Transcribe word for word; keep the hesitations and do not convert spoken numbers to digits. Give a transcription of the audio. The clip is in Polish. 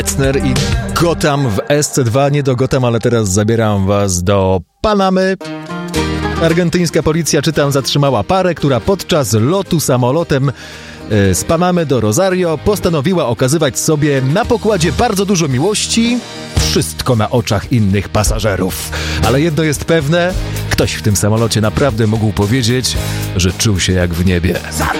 Metzner i Gotham w S C dwa. Nie do Gotham, ale teraz zabieram was do Panamy. Argentyńska policja, czytam, zatrzymała parę, która podczas lotu samolotem z Panamy do Rosario postanowiła okazywać sobie na pokładzie bardzo dużo miłości, wszystko na oczach innych pasażerów. Ale jedno jest pewne, ktoś w tym samolocie naprawdę mógł powiedzieć, że czuł się jak w niebie.